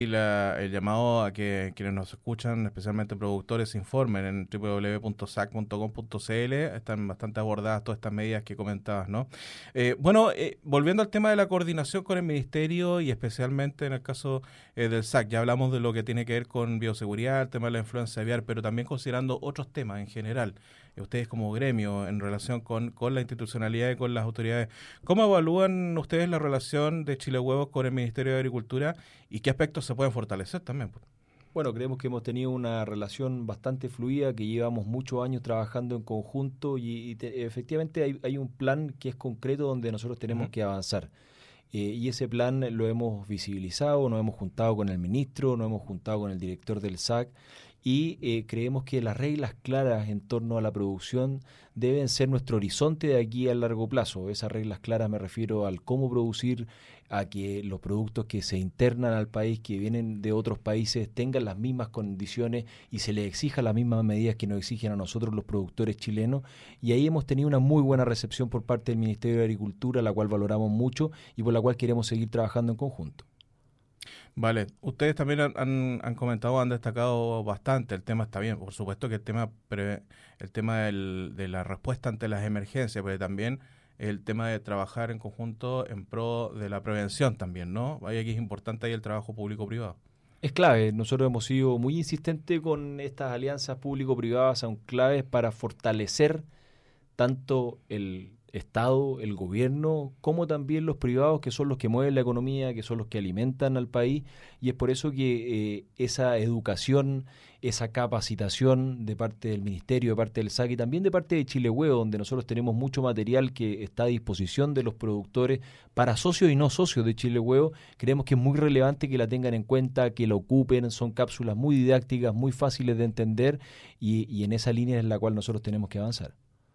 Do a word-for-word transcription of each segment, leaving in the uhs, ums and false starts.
Y la, el llamado a que quienes nos escuchan, especialmente productores, se informen en doble u doble u doble u punto s a c punto com punto c l. Están bastante abordadas todas estas medidas que comentabas, ¿no? Eh, bueno, eh, volviendo al tema de la coordinación con el Ministerio y especialmente en el caso eh, del S A C, ya hablamos de lo que tiene que ver con bioseguridad, el tema de la influenza aviar, pero también considerando otros temas en general. Eh, ustedes como gremio, en relación con, con la institucionalidad y con las autoridades, ¿cómo evalúan ustedes la relación de Chile Huevos con el Ministerio de Agricultura y qué aspectos se pueden fortalecer también? Bueno, creemos que hemos tenido una relación bastante fluida, que llevamos muchos años trabajando en conjunto y, y te, efectivamente hay, hay un plan que es concreto donde nosotros tenemos Uh-huh. que avanzar. Eh, y ese plan lo hemos visibilizado, nos hemos juntado con el ministro, nos hemos juntado con el director del S A C y eh, creemos que las reglas claras en torno a la producción deben ser nuestro horizonte de aquí a largo plazo. Esas reglas claras me refiero al cómo producir, a que los productos que se internan al país, que vienen de otros países, tengan las mismas condiciones y se les exija las mismas medidas que nos exigen a nosotros los productores chilenos. Y ahí hemos tenido una muy buena recepción por parte del Ministerio de Agricultura, la cual valoramos mucho y por la cual queremos seguir trabajando en conjunto. Vale, ustedes también han, han, han comentado, han destacado bastante, el tema está bien, por supuesto que el tema pre, el tema del, de la respuesta ante las emergencias, pero también el tema de trabajar en conjunto en pro de la prevención también, ¿no? Vaya que es importante ahí el trabajo público-privado. Es clave, nosotros hemos sido muy insistentes con estas alianzas público-privadas, son claves para fortalecer tanto el Estado, el gobierno, como también los privados, que son los que mueven la economía, que son los que alimentan al país, y es por eso que eh, esa educación, esa capacitación de parte del Ministerio, de parte del S A C y también de parte de Chile Huevo, donde nosotros tenemos mucho material que está a disposición de los productores para socios y no socios de Chile Huevo, creemos que es muy relevante que la tengan en cuenta, que la ocupen, son cápsulas muy didácticas, muy fáciles de entender, y, y en esa línea es la cual nosotros tenemos que avanzar.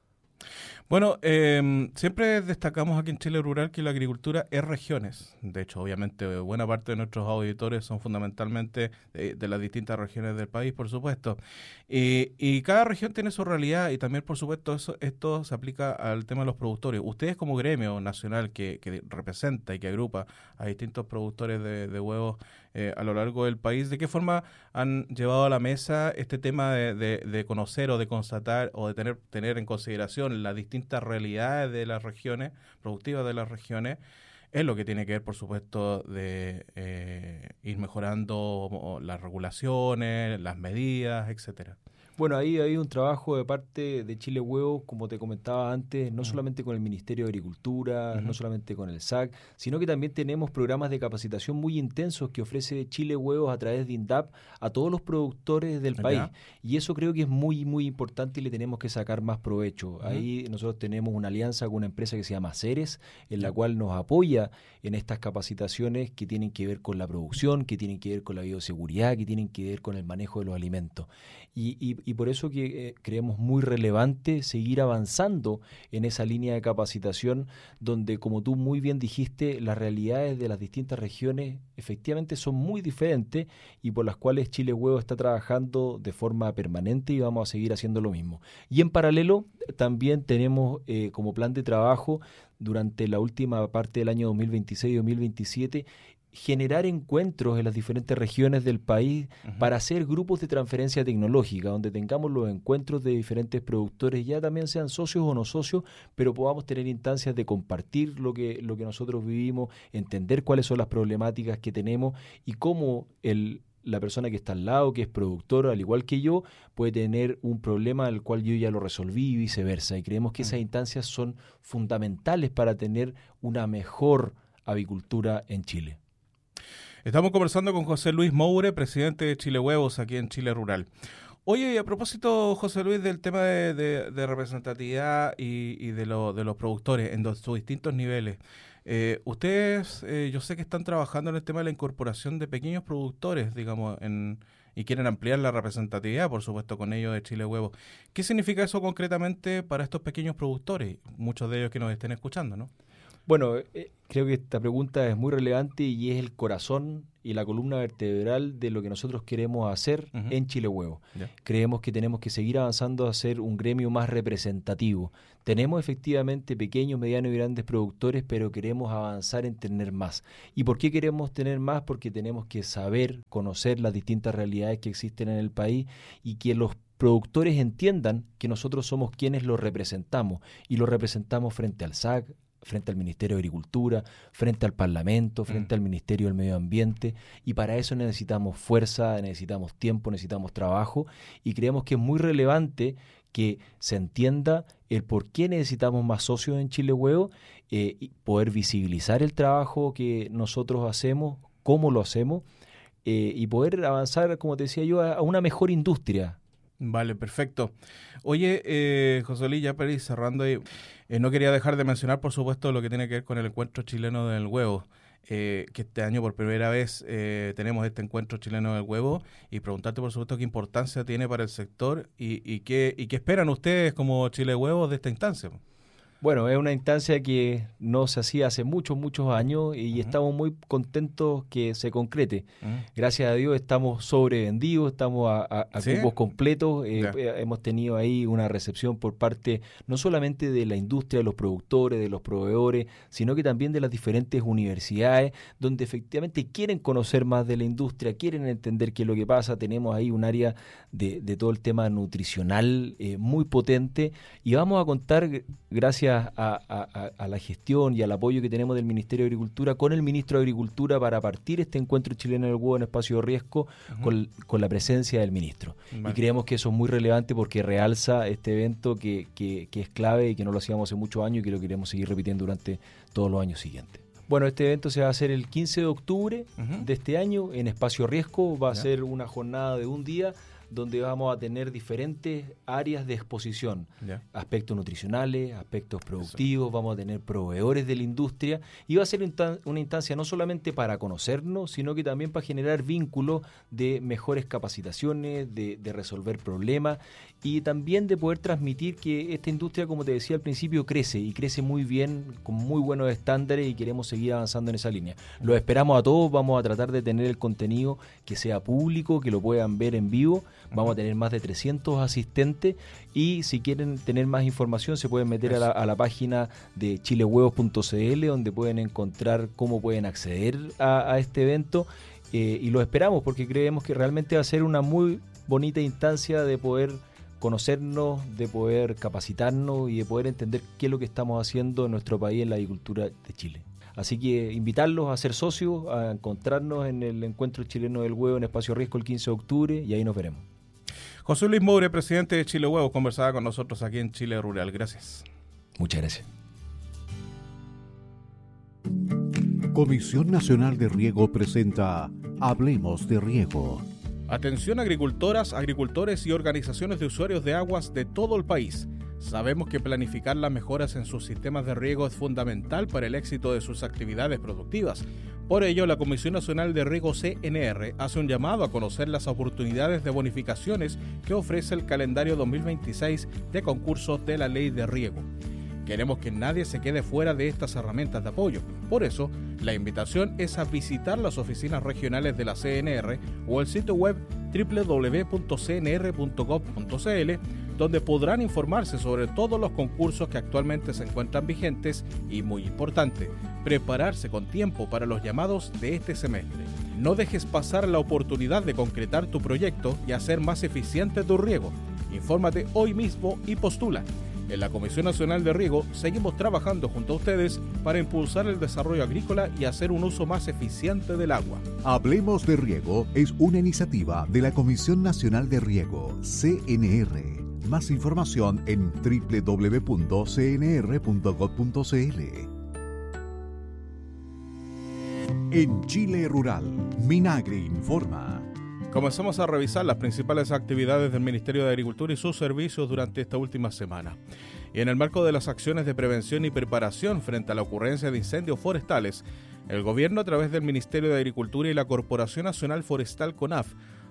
Bueno, eh, siempre destacamos aquí en Chile Rural que la agricultura es regiones. De hecho, obviamente, buena parte de nuestros auditores son fundamentalmente de, de las distintas regiones del país, por supuesto. Y, y cada región tiene su realidad y también, por supuesto, eso, esto se aplica al tema de los productores. Ustedes como gremio nacional que, que representa y que agrupa a distintos productores de, de huevos eh, a lo largo del país, ¿de qué forma han llevado a la mesa este tema de, de, de conocer o de constatar o de tener, tener en consideración las distintas realidades de las regiones, productivas de las regiones? Es lo que tiene que ver, por supuesto, de eh, ir mejorando las regulaciones, las medidas, etcétera. Bueno, ahí hay un trabajo de parte de Chile Huevos, como te comentaba antes, no solamente con el Ministerio de Agricultura, Uh-huh. no solamente con el S A C, sino que también tenemos programas de capacitación muy intensos que ofrece Chile Huevos a través de INDAP a todos los productores del país. ¿Ya? Y eso creo que es muy, muy importante y le tenemos que sacar más provecho. Uh-huh. Ahí nosotros tenemos una alianza con una empresa que se llama Ceres, en la ¿Ya? cual nos apoya en estas capacitaciones que tienen que ver con la producción, que tienen que ver con la bioseguridad, que tienen que ver con el manejo de los alimentos. Y, y, y por eso que eh, creemos muy relevante seguir avanzando en esa línea de capacitación donde, como tú muy bien dijiste, las realidades de las distintas regiones efectivamente son muy diferentes y por las cuales Chile Huevo está trabajando de forma permanente y vamos a seguir haciendo lo mismo. Y en paralelo también tenemos eh, como plan de trabajo durante la última parte del año dos mil veintiséis y dos mil veintisiete generar encuentros en las diferentes regiones del país uh-huh. para hacer grupos de transferencia tecnológica, donde tengamos los encuentros de diferentes productores, ya también sean socios o no socios, pero podamos tener instancias de compartir lo que, lo que nosotros vivimos, entender cuáles son las problemáticas que tenemos y cómo el la persona que está al lado, que es productor, al igual que yo, puede tener un problema al cual yo ya lo resolví y viceversa. Y creemos que esas instancias son fundamentales para tener una mejor avicultura en Chile. Estamos conversando con José Luis Moure, presidente de Chile Huevos, aquí en Chile Rural. Oye, a propósito, José Luis, del tema de, de, de representatividad y, y de, lo, de los productores en los, sus distintos niveles, eh, ustedes, eh, yo sé que están trabajando en el tema de la incorporación de pequeños productores, digamos, en, y quieren ampliar la representatividad, por supuesto, con ellos de Chile Huevos. ¿Qué significa eso concretamente para estos pequeños productores? Muchos de ellos que nos estén escuchando, ¿no? Bueno, eh, creo que esta pregunta es muy relevante y es el corazón y la columna vertebral de lo que nosotros queremos hacer uh-huh. en Chile Huevo. Yeah. Creemos que tenemos que seguir avanzando a ser un gremio más representativo. Tenemos efectivamente pequeños, medianos y grandes productores, pero queremos avanzar en tener más. ¿Y por qué queremos tener más? Porque tenemos que saber, conocer las distintas realidades que existen en el país y que los productores entiendan que nosotros somos quienes los representamos y los representamos frente al S A C, frente al Ministerio de Agricultura, frente al Parlamento, frente mm. al Ministerio del Medio Ambiente, y para eso necesitamos fuerza, necesitamos tiempo, necesitamos trabajo, y creemos que es muy relevante que se entienda el por qué necesitamos más socios en Chile Huevo, eh, y poder visibilizar el trabajo que nosotros hacemos, cómo lo hacemos, eh, y poder avanzar, como te decía yo, a, a una mejor industria. Vale, perfecto. Oye, eh, José Luis, ya para ir cerrando ahí, eh, no quería dejar de mencionar, por supuesto, lo que tiene que ver con el encuentro chileno del huevo, eh, que este año por primera vez eh, tenemos este encuentro chileno del huevo, y preguntarte, por supuesto, qué importancia tiene para el sector y, y, qué, y qué esperan ustedes como Chile Huevos de esta instancia. Bueno, es una instancia que no se hacía hace muchos, muchos años y uh-huh. estamos muy contentos que se concrete. Uh-huh. Gracias a Dios estamos sobrevendidos, estamos a, a, a ¿Sí? cupos completos. Eh, yeah. Hemos tenido ahí una recepción por parte no solamente de la industria, de los productores, de los proveedores, sino que también de las diferentes universidades, donde efectivamente quieren conocer más de la industria, quieren entender qué es lo que pasa. Tenemos ahí un área de, de todo el tema nutricional eh, muy potente y vamos a contar, gracias A, a, a la gestión y al apoyo que tenemos del Ministerio de Agricultura con el Ministro de Agricultura para partir este encuentro chileno del huevo en espacio de riesgo uh-huh. con, con la presencia del Ministro. Vale. Y creemos que eso es muy relevante porque realza este evento que, que, que es clave y que no lo hacíamos hace muchos años y que lo queremos seguir repitiendo durante todos los años siguientes. Bueno, este evento se va a hacer el quince de octubre uh-huh. de este año en espacio riesgo. Va a yeah. ser una jornada de un día donde vamos a tener diferentes áreas de exposición, yeah. aspectos nutricionales, aspectos productivos, Eso. Vamos a tener proveedores de la industria y va a ser una instancia no solamente para conocernos, sino que también para generar vínculos de mejores capacitaciones, de, de resolver problemas y también de poder transmitir que esta industria, como te decía al principio, crece y crece muy bien, con muy buenos estándares y queremos seguir avanzando en esa línea. Los esperamos a todos, vamos a tratar de tener el contenido que sea público, que lo puedan ver en vivo. Vamos a tener más de trescientos asistentes y si quieren tener más información se pueden meter a la, a la página de chile huevos punto c l donde pueden encontrar cómo pueden acceder a, a este evento eh, y lo esperamos porque creemos que realmente va a ser una muy bonita instancia de poder conocernos, de poder capacitarnos y de poder entender qué es lo que estamos haciendo en nuestro país en la agricultura de Chile. Así que invitarlos a ser socios, a encontrarnos en el Encuentro Chileno del Huevo en Espacio Riesgo el quince de octubre y ahí nos veremos. José Luis Moure, presidente de Chile Huevo, conversaba con nosotros aquí en Chile Rural. Gracias. Muchas gracias. Comisión Nacional de Riego presenta Hablemos de Riego. Atención agricultoras, agricultores y organizaciones de usuarios de aguas de todo el país. Sabemos que planificar las mejoras en sus sistemas de riego es fundamental para el éxito de sus actividades productivas. Por ello, la Comisión Nacional de Riego C N R hace un llamado a conocer las oportunidades de bonificaciones que ofrece el calendario dos mil veintiséis de concursos de la Ley de Riego. Queremos que nadie se quede fuera de estas herramientas de apoyo. Por eso, la invitación es a visitar las oficinas regionales de la C N R o el sitio web doble u doble u doble u punto c n r punto gov punto c l, donde podrán informarse sobre todos los concursos que actualmente se encuentran vigentes y, muy importante, prepararse con tiempo para los llamados de este semestre. No dejes pasar la oportunidad de concretar tu proyecto y hacer más eficiente tu riego. Infórmate hoy mismo y postula. En la Comisión Nacional de Riego seguimos trabajando junto a ustedes para impulsar el desarrollo agrícola y hacer un uso más eficiente del agua. Hablemos de Riego es una iniciativa de la Comisión Nacional de Riego, C N R. Más información en doble u doble u doble u punto c n r punto gov punto c l. En Chile Rural, Minagri informa. Comenzamos a revisar las principales actividades del Ministerio de Agricultura y sus servicios durante esta última semana. Y en el marco de las acciones de prevención y preparación frente a la ocurrencia de incendios forestales, el Gobierno, a través del Ministerio de Agricultura y la Corporación Nacional Forestal CONAF,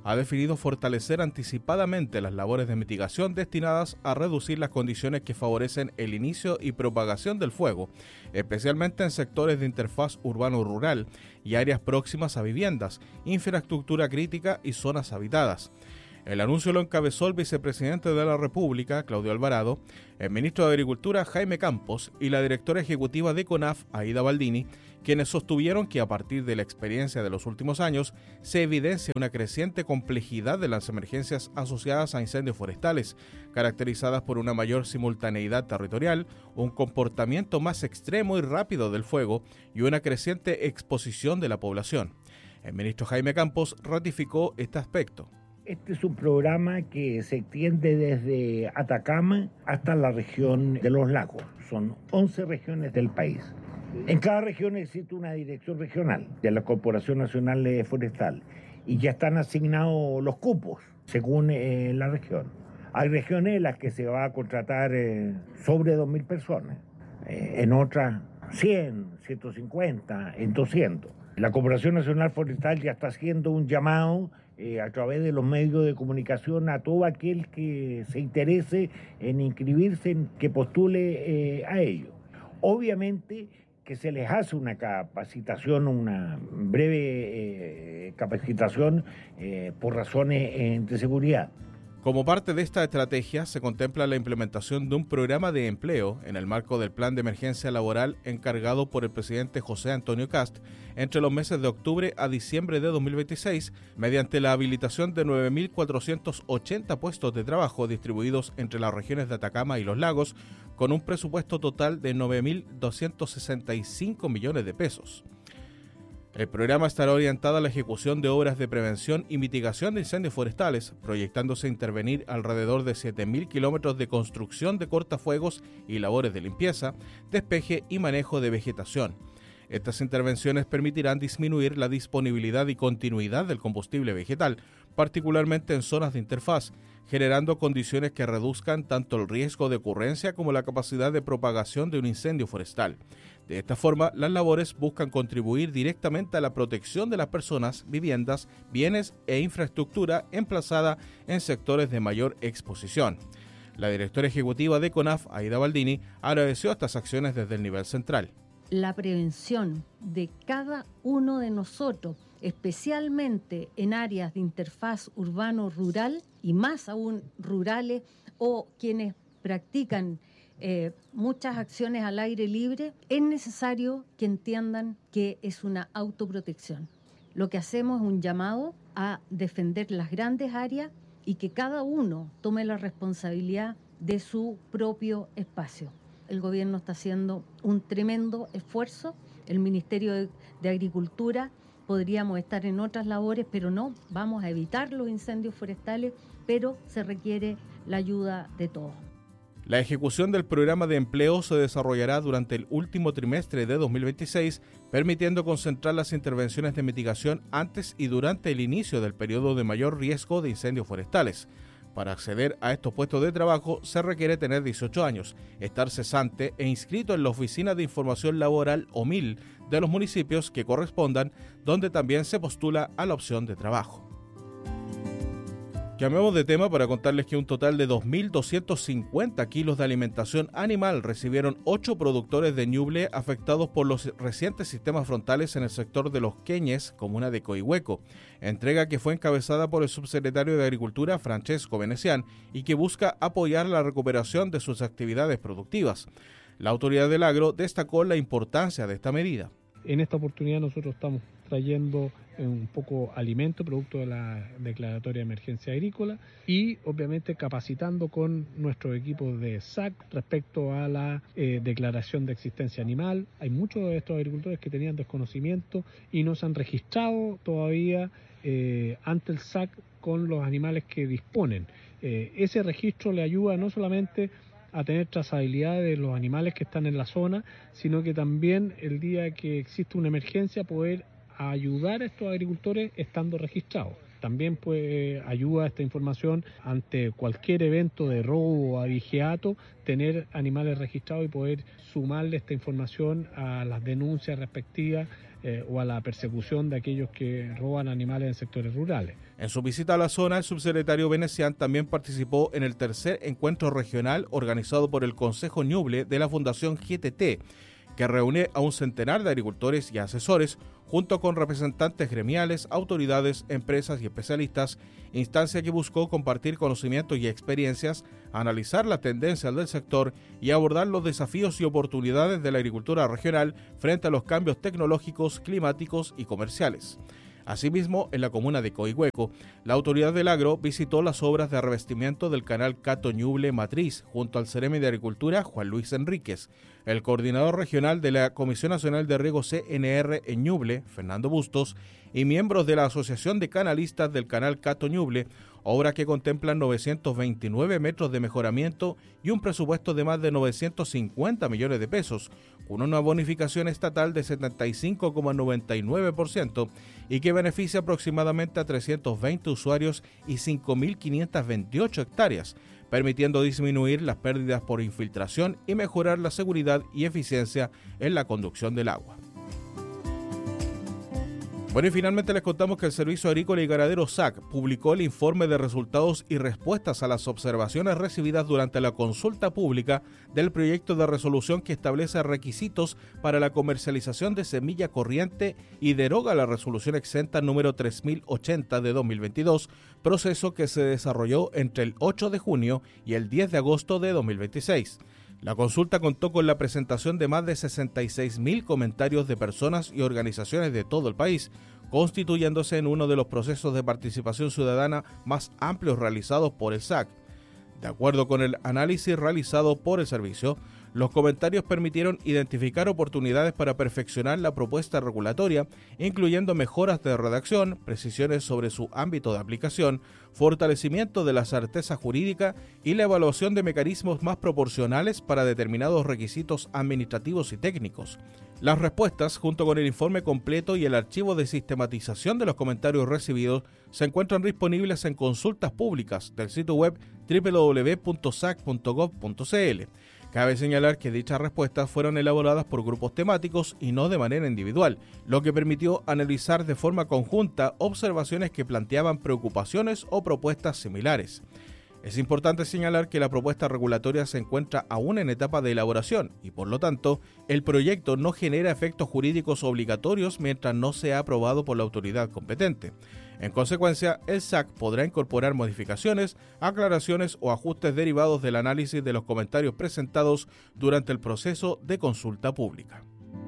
ha definido fortalecer anticipadamente las labores de mitigación destinadas a reducir las condiciones que favorecen el inicio y propagación del fuego, especialmente en sectores de interfaz urbano-rural y áreas próximas a viviendas, infraestructura crítica y zonas habitadas. El anuncio lo encabezó el vicepresidente de la República, Claudio Alvarado, el ministro de Agricultura, Jaime Campos, y la directora ejecutiva de CONAF, Aida Baldini, quienes sostuvieron que a partir de la experiencia de los últimos años se evidencia una creciente complejidad de las emergencias asociadas a incendios forestales, caracterizadas por una mayor simultaneidad territorial, un comportamiento más extremo y rápido del fuego y una creciente exposición de la población. El ministro Jaime Campos ratificó este aspecto. Este es un programa que se extiende desde Atacama hasta la región de los lagos. Son once regiones del país. En cada región existe una dirección regional de la Corporación Nacional Forestal y ya están asignados los cupos según eh, la región. Hay regiones en las que se va a contratar eh, sobre dos mil personas, eh, en otras cien, ciento cincuenta, en doscientos. La Corporación Nacional Forestal ya está haciendo un llamado eh, a través de los medios de comunicación a todo aquel que se interese en inscribirse, en que postule eh, a ello. Obviamente que se les hace una capacitación, una breve eh, capacitación eh, por razones eh, de seguridad. Como parte de esta estrategia, se contempla la implementación de un programa de empleo en el marco del Plan de Emergencia Laboral encargado por el presidente José Antonio Kast entre los meses de octubre a diciembre de dos mil veintiséis, mediante la habilitación de nueve mil cuatrocientos ochenta puestos de trabajo distribuidos entre las regiones de Atacama y Los Lagos, con un presupuesto total de nueve mil doscientos sesenta y cinco millones de pesos. El programa estará orientado a la ejecución de obras de prevención y mitigación de incendios forestales, proyectándose intervenir alrededor de siete mil kilómetros de construcción de cortafuegos y labores de limpieza, despeje y manejo de vegetación. Estas intervenciones permitirán disminuir la disponibilidad y continuidad del combustible vegetal, particularmente en zonas de interfaz, generando condiciones que reduzcan tanto el riesgo de ocurrencia como la capacidad de propagación de un incendio forestal. De esta forma, las labores buscan contribuir directamente a la protección de las personas, viviendas, bienes e infraestructura emplazada en sectores de mayor exposición. La directora ejecutiva de CONAF, Aida Baldini, agradeció estas acciones desde el nivel central. La prevención de cada uno de nosotros, especialmente en áreas de interfaz urbano-rural y más aún rurales o quienes practican eh, muchas acciones al aire libre, es necesario que entiendan que es una autoprotección. Lo que hacemos es un llamado a defender las grandes áreas y que cada uno tome la responsabilidad de su propio espacio. El gobierno está haciendo un tremendo esfuerzo, el Ministerio de, de Agricultura, podríamos estar en otras labores, pero no, vamos a evitar los incendios forestales, pero se requiere la ayuda de todos. La ejecución del programa de empleo se desarrollará durante el último trimestre de dos mil veintiséis, permitiendo concentrar las intervenciones de mitigación antes y durante el inicio del periodo de mayor riesgo de incendios forestales. Para acceder a estos puestos de trabajo se requiere tener dieciocho años, estar cesante e inscrito en la Oficina de Información Laboral O M I L de los municipios que correspondan, donde también se postula a la opción de trabajo. Cambiamos de tema para contarles que un total de dos mil doscientos cincuenta kilos de alimentación animal recibieron ocho productores de Ñuble afectados por los recientes sistemas frontales en el sector de Los Queñes, comuna de Coihueco, entrega que fue encabezada por el subsecretario de Agricultura, Francesco Venecián, y que busca apoyar la recuperación de sus actividades productivas. La autoridad del agro destacó la importancia de esta medida. En esta oportunidad nosotros estamos trayendo un poco alimento, producto de la declaratoria de emergencia agrícola, y obviamente capacitando con nuestros equipos de S A C respecto a la eh, declaración de existencia animal. Hay muchos de estos agricultores que tenían desconocimiento y no se han registrado todavía eh, ante el S A C con los animales que disponen. Eh, ese registro le ayuda no solamente a tener trazabilidad de los animales que están en la zona, sino que también el día que existe una emergencia poder ayudar a estos agricultores estando registrados. También pues, ayuda esta información ante cualquier evento de robo o abigeato, tener animales registrados y poder sumarle esta información a las denuncias respectivas eh, o a la persecución de aquellos que roban animales en sectores rurales. En su visita a la zona, el subsecretario Venecián también participó en el tercer encuentro regional organizado por el Consejo Ñuble de la Fundación G T T, que reúne a un centenar de agricultores y asesores, junto con representantes gremiales, autoridades, empresas y especialistas, instancia que buscó compartir conocimientos y experiencias, analizar las tendencias del sector y abordar los desafíos y oportunidades de la agricultura regional frente a los cambios tecnológicos, climáticos y comerciales. Asimismo, en la comuna de Coihueco, la autoridad del agro visitó las obras de revestimiento del canal Cato Ñuble Matriz junto al Ceremi de Agricultura Juan Luis Enríquez, el coordinador regional de la Comisión Nacional de Riego C N R en Ñuble, Fernando Bustos, y miembros de la Asociación de Canalistas del canal Cato Ñuble, obra que contemplan novecientos veintinueve metros de mejoramiento y un presupuesto de más de novecientos cincuenta millones de pesos, con una bonificación estatal de setenta y cinco coma noventa y nueve por ciento y que beneficia aproximadamente a trescientos veinte usuarios y cinco mil quinientas veintiocho hectáreas, permitiendo disminuir las pérdidas por infiltración y mejorar la seguridad y eficiencia en la conducción del agua. Bueno, y finalmente les contamos que el Servicio Agrícola y Ganadero S A C publicó el informe de resultados y respuestas a las observaciones recibidas durante la consulta pública del proyecto de resolución que establece requisitos para la comercialización de semilla corriente y deroga la resolución exenta número tres mil ochenta de dos mil veintidós, proceso que se desarrolló entre el ocho de junio y el diez de agosto de dos mil veintiséis. La consulta contó con la presentación de más de sesenta y seis mil comentarios de personas y organizaciones de todo el país, constituyéndose en uno de los procesos de participación ciudadana más amplios realizados por el S A C. De acuerdo con el análisis realizado por el servicio, los comentarios permitieron identificar oportunidades para perfeccionar la propuesta regulatoria, incluyendo mejoras de redacción, precisiones sobre su ámbito de aplicación, fortalecimiento de la certeza jurídica y la evaluación de mecanismos más proporcionales para determinados requisitos administrativos y técnicos. Las respuestas, junto con el informe completo y el archivo de sistematización de los comentarios recibidos, se encuentran disponibles en consultas públicas del sitio web doble u doble u doble u punto s a c punto gov punto c l. Cabe señalar que dichas respuestas fueron elaboradas por grupos temáticos y no de manera individual, lo que permitió analizar de forma conjunta observaciones que planteaban preocupaciones o propuestas similares. Es importante señalar que la propuesta regulatoria se encuentra aún en etapa de elaboración y, por lo tanto, el proyecto no genera efectos jurídicos obligatorios mientras no sea aprobado por la autoridad competente. En consecuencia, el S A C podrá incorporar modificaciones, aclaraciones o ajustes derivados del análisis de los comentarios presentados durante el proceso de consulta pública.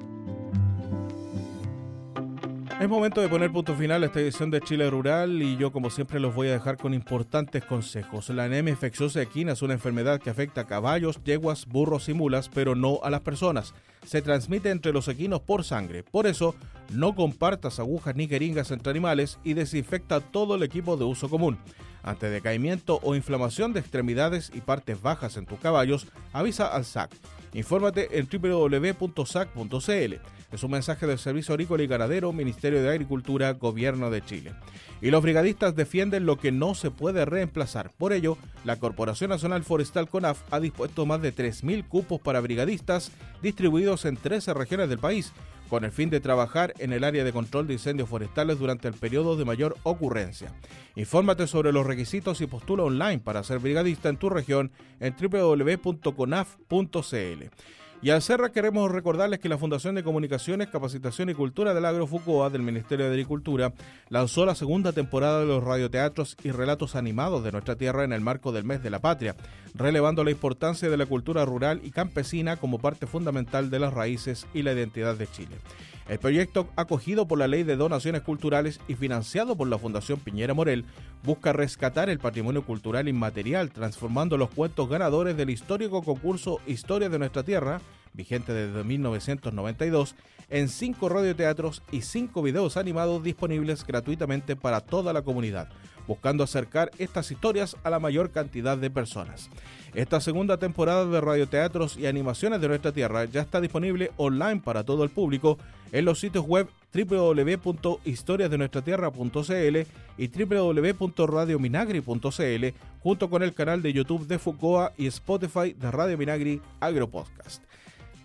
Es momento de poner punto final a esta edición de Chile Rural y yo, como siempre, los voy a dejar con importantes consejos. La anemia infecciosa equina es una enfermedad que afecta a caballos, yeguas, burros y mulas, pero no a las personas. Se transmite entre los equinos por sangre. Por eso, no compartas agujas ni jeringas entre animales y desinfecta todo el equipo de uso común. Ante decaimiento o inflamación de extremidades y partes bajas en tus caballos, avisa al S A C. Infórmate en doble u doble u doble u punto s a c punto c l. Es un mensaje del Servicio Agrícola y Ganadero, Ministerio de Agricultura, Gobierno de Chile. Y los brigadistas defienden lo que no se puede reemplazar. Por ello, la Corporación Nacional Forestal CONAF ha dispuesto más de tres mil cupos para brigadistas distribuidos en trece regiones del país, con el fin de trabajar en el área de control de incendios forestales durante el periodo de mayor ocurrencia. Infórmate sobre los requisitos y postula online para ser brigadista en tu región en doble u doble u doble u punto conaf punto c l. Y al cerrar queremos recordarles que la Fundación de Comunicaciones, Capacitación y Cultura del Agro FUCOA del Ministerio de Agricultura lanzó la segunda temporada de los radioteatros y relatos animados de nuestra tierra en el marco del Mes de la Patria, relevando la importancia de la cultura rural y campesina como parte fundamental de las raíces y la identidad de Chile. El proyecto, acogido por la Ley de Donaciones Culturales y financiado por la Fundación Piñera Morel, busca rescatar el patrimonio cultural inmaterial, transformando los cuentos ganadores del histórico concurso Historia de Nuestra Tierra, vigente desde mil novecientos noventa y dos, en cinco radioteatros y cinco videos animados disponibles gratuitamente para toda la comunidad, buscando acercar estas historias a la mayor cantidad de personas. Esta segunda temporada de radioteatros y animaciones de nuestra tierra ya está disponible online para todo el público en los sitios web doble u doble u doble u punto historias de nuestra tierra punto c l y doble u doble u doble u punto radio minagri punto c l, junto con el canal de YouTube de FUCOA y Spotify de Radio Minagri Agropodcast.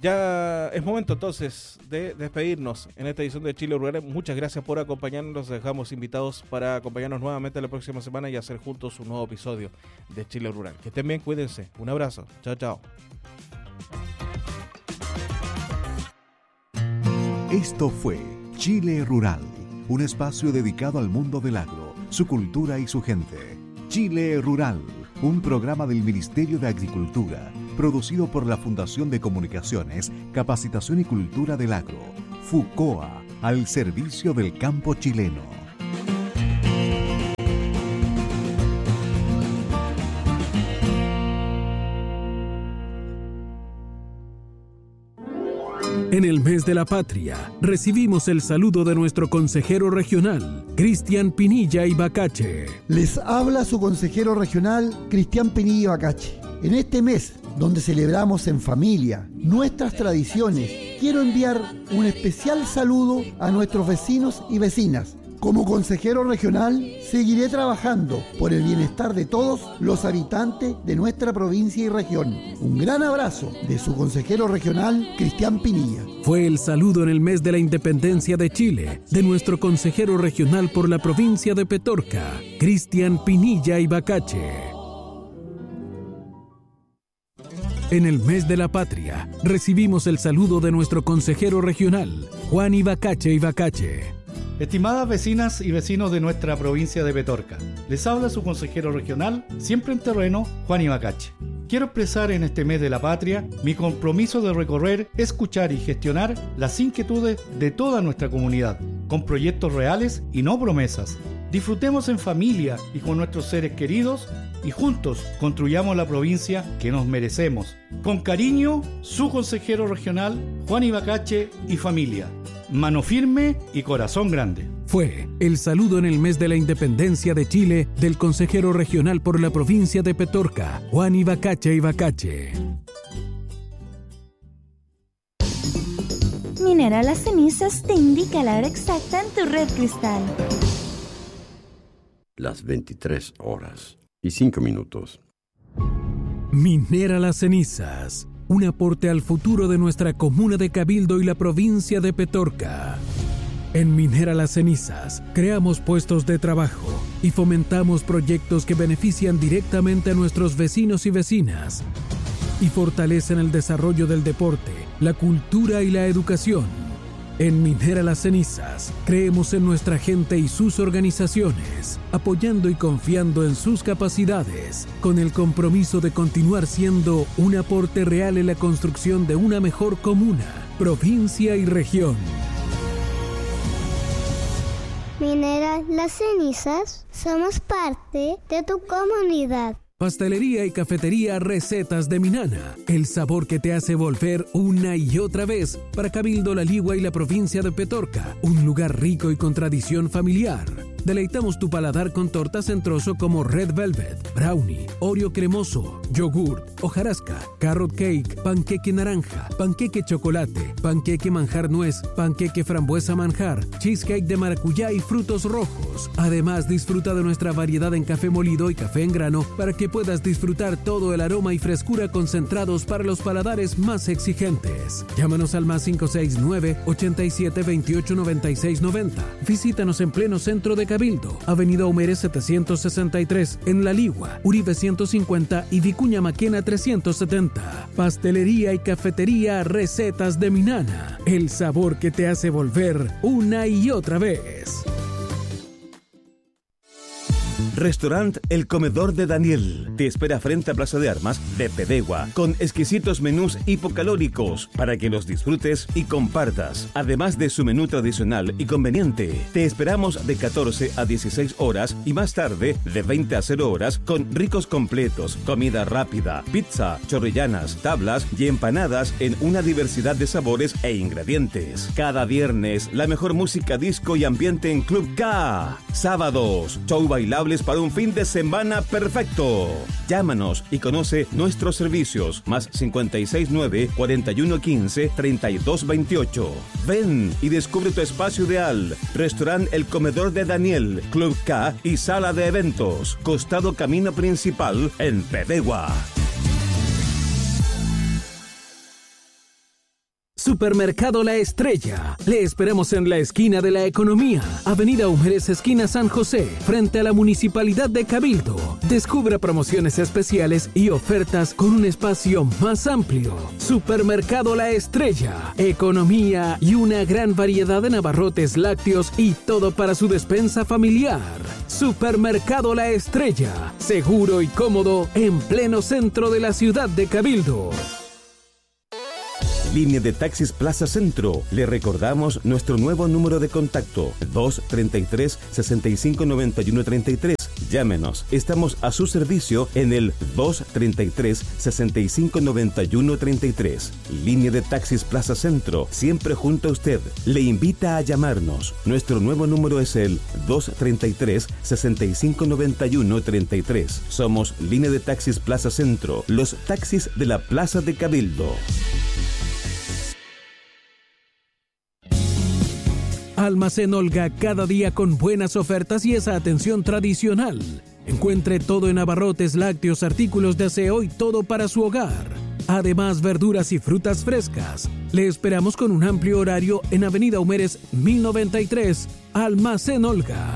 Ya es momento entonces de despedirnos en esta edición de Chile Rural. Muchas gracias por acompañarnos. Los dejamos invitados para acompañarnos nuevamente la próxima semana y hacer juntos un nuevo episodio de Chile Rural. Que estén bien, cuídense. Un abrazo. Chao, chao. Esto fue Chile Rural, un espacio dedicado al mundo del agro, su cultura y su gente. Chile Rural, un programa del Ministerio de Agricultura, producido por la Fundación de Comunicaciones, Capacitación y Cultura del Agro, FUCOA, al servicio del campo chileno. En el mes de la patria, recibimos el saludo de nuestro consejero regional, Cristian Pinilla Ibacache. Les habla su consejero regional, Cristian Pinilla Ibacache. En este mes, donde celebramos en familia nuestras tradiciones, quiero enviar un especial saludo a nuestros vecinos y vecinas. Como consejero regional, seguiré trabajando por el bienestar de todos los habitantes de nuestra provincia y región. Un gran abrazo de su consejero regional, Cristian Pinilla. Fue el saludo en el mes de la independencia de Chile, de nuestro consejero regional por la provincia de Petorca, Cristian Pinilla Ibacache. En el mes de la patria, recibimos el saludo de nuestro consejero regional, Juan Ibacache Ibacache. Estimadas vecinas y vecinos de nuestra provincia de Petorca, les habla su consejero regional, siempre en terreno, Juan Ibacache. Quiero expresar en este mes de la patria mi compromiso de recorrer, escuchar y gestionar las inquietudes de toda nuestra comunidad, con proyectos reales y no promesas. Disfrutemos en familia y con nuestros seres queridos y juntos construyamos la provincia que nos merecemos. Con cariño, su consejero regional, Juan Ibacache y familia. Mano firme y corazón grande. Fue el saludo en el mes de la independencia de Chile del consejero regional por la provincia de Petorca, Juan Ibacache Ibacache. Minera Las Cenizas te indica la hora exacta en tu red cristal. Las veintitrés horas y cinco minutos. Minera Las Cenizas, un aporte al futuro de nuestra comuna de Cabildo y la provincia de Petorca. En Minera Las Cenizas, creamos puestos de trabajo y fomentamos proyectos que benefician directamente a nuestros vecinos y vecinas y fortalecen el desarrollo del deporte, la cultura y la educación. En Minera Las Cenizas, creemos en nuestra gente y sus organizaciones, apoyando y confiando en sus capacidades, con el compromiso de continuar siendo un aporte real en la construcción de una mejor comuna, provincia y región. Minera Las Cenizas, somos parte de tu comunidad. Pastelería y cafetería Recetas de Minana, el sabor que te hace volver una y otra vez para Cabildo, La Ligua y la provincia de Petorca, un lugar rico y con tradición familiar. Deleitamos tu paladar con tortas en trozo como Red Velvet, Brownie, Oreo cremoso, yogurt, hojarasca, carrot cake, panqueque naranja, panqueque chocolate, panqueque manjar nuez, panqueque frambuesa manjar, cheesecake de maracuyá y frutos rojos. Además, disfruta de nuestra variedad en café molido y café en grano para que puedas disfrutar todo el aroma y frescura concentrados para los paladares más exigentes. Llámanos al más cinco seis nueve, ochenta y siete, veintiocho, noventa y seis, noventa. Visítanos en pleno centro de Cabildo, Avenida Humere setecientos sesenta y tres, en La Ligua, Uribe ciento cincuenta y Vicuña Maquena trescientos setenta. Pastelería y cafetería Recetas de Minana, el sabor que te hace volver una y otra vez. Restaurant El Comedor de Daniel te espera frente a Plaza de Armas de Pedegua con exquisitos menús hipocalóricos para que los disfrutes y compartas. Además de su menú tradicional y conveniente, te esperamos de catorce a dieciséis horas y más tarde de veinte a cero horas con ricos completos, comida rápida, pizza, chorrillanas, tablas y empanadas en una diversidad de sabores e ingredientes. Cada viernes, la mejor música disco y ambiente en Club K. Sábados, show bailables para un fin de semana perfecto. Llámanos y conoce nuestros servicios. Más cincuenta y seis nueve, cuarenta y uno quince, treinta y dos veintiocho. Ven y descubre tu espacio ideal. Restaurant El Comedor de Daniel, Club K y Sala de Eventos. Costado Camino Principal en Pedegua. Supermercado La Estrella. Le esperamos en la esquina de la Economía, Avenida Humérez, esquina San José, frente a la Municipalidad de Cabildo. Descubra promociones especiales y ofertas con un espacio más amplio. Supermercado La Estrella. Economía y una gran variedad de abarrotes lácteos y todo para su despensa familiar. Supermercado La Estrella. Seguro y cómodo en pleno centro de la ciudad de Cabildo. Línea de Taxis Plaza Centro. Le recordamos nuestro nuevo número de contacto: dos treinta y tres, sesenta y cinco, noventa y uno treinta y tres. Llámenos. Estamos a su servicio en el dos treinta y tres, sesenta y cinco, noventa y uno treinta y tres. Línea de Taxis Plaza Centro, siempre junto a usted. Le invita a llamarnos. Nuestro nuevo número es el dos treinta y tres, sesenta y cinco, noventa y uno treinta y tres. Somos Línea de Taxis Plaza Centro, los taxis de la Plaza de Cabildo. Almacén Olga, cada día con buenas ofertas y esa atención tradicional. Encuentre todo en abarrotes, lácteos, artículos de aseo y todo para su hogar. Además, verduras y frutas frescas. Le esperamos con un amplio horario en Avenida Humérez mil noventa y tres, Almacén Olga.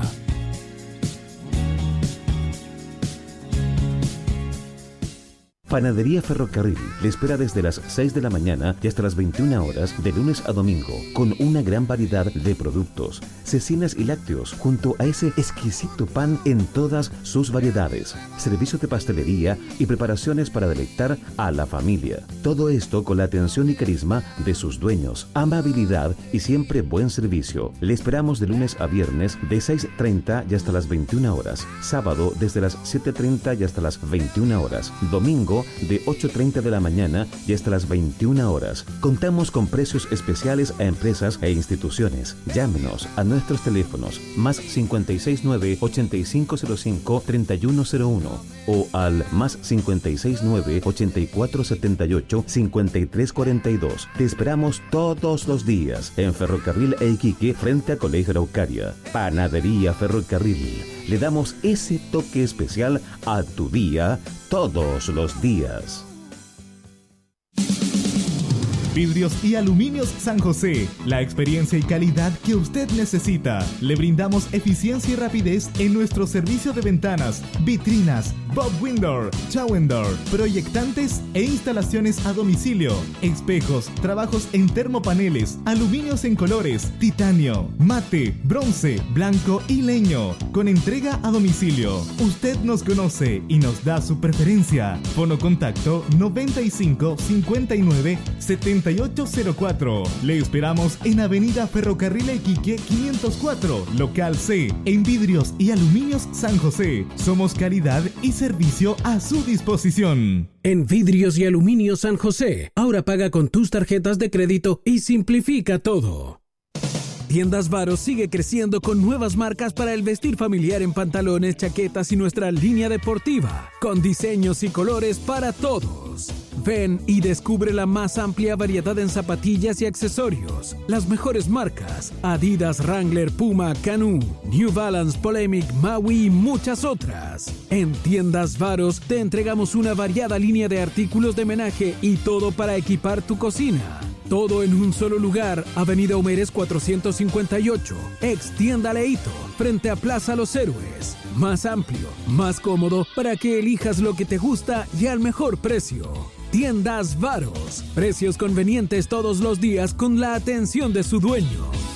Panadería Ferrocarril le espera desde las seis de la mañana y hasta las veintiuna horas de lunes a domingo, con una gran variedad de productos, cecinas y lácteos, junto a ese exquisito pan en todas sus variedades, servicio de pastelería y preparaciones para deleitar a la familia. Todo esto con la atención y carisma de sus dueños, amabilidad y siempre buen servicio. Le esperamos de lunes a viernes de seis treinta y hasta las veintiuna horas, sábado desde las siete treinta y hasta las veintiuna horas, domingo de ocho treinta de la mañana y hasta las veintiuna horas. Contamos con precios especiales a empresas e instituciones. Llámenos a nuestros teléfonos más cincuenta y seis nueve, ochenta y cinco cero cinco, treinta y uno cero uno o al más cincuenta y seis nueve, ochenta y cuatro setenta y ocho, cincuenta y tres cuarenta y dos. Te esperamos todos los días en Ferrocarril e Iquique, frente a Colegio Araucaria. Panadería Ferrocarril. Le damos ese toque especial a tu día todos los días. Vidrios y Aluminios San José, la experiencia y calidad que usted necesita. Le brindamos eficiencia y rapidez en nuestro servicio de ventanas, vitrinas, bob window, shower door, proyectantes e instalaciones a domicilio, espejos, trabajos en termopaneles, aluminios en colores, titanio, mate, bronce, blanco y leño, con entrega a domicilio. Usted nos conoce y nos da su preferencia. Fono contacto noventa y cinco, cincuenta y nueve, setenta y ocho cero cuatro. Le esperamos en Avenida Ferrocarril Iquique quinientos cuatro, local C, en Vidrios y Aluminios San José. Somos calidad y servicio a su disposición. En Vidrios y Aluminios San José, ahora paga con tus tarjetas de crédito y simplifica todo. Tiendas Varos sigue creciendo con nuevas marcas para el vestir familiar en pantalones, chaquetas y nuestra línea deportiva, con diseños y colores para todos. Ven y descubre la más amplia variedad en zapatillas y accesorios. Las mejores marcas: Adidas, Wrangler, Puma, Canoo, New Balance, Polemic, Maui y muchas otras. En Tiendas Varos te entregamos una variada línea de artículos de menaje y todo para equipar tu cocina. Todo en un solo lugar, Avenida Humérez cuatrocientos cincuenta y ocho, ex Tienda Leito, frente a Plaza Los Héroes. Más amplio, más cómodo para que elijas lo que te gusta y al mejor precio. Tiendas Varos, precios convenientes todos los días con la atención de su dueño.